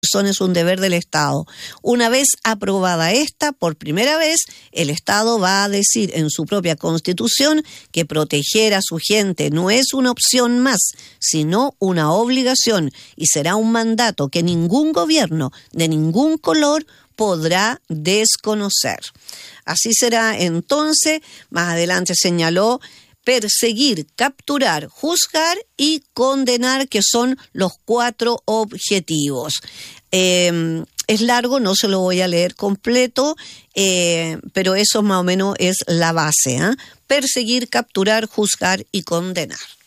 es un deber del Estado. Una vez aprobada esta, por primera vez, el Estado va a decir en su propia Constitución que proteger a su gente no es una opción más, sino una obligación, y será un mandato que ningún gobierno de ningún color podrá desconocer. Así será entonces, más adelante señaló, perseguir, capturar, juzgar y condenar, que son los 4 objetivos. Es largo, no se lo voy a leer completo, pero eso más o menos es la base, ¿eh? Perseguir, capturar, juzgar y condenar.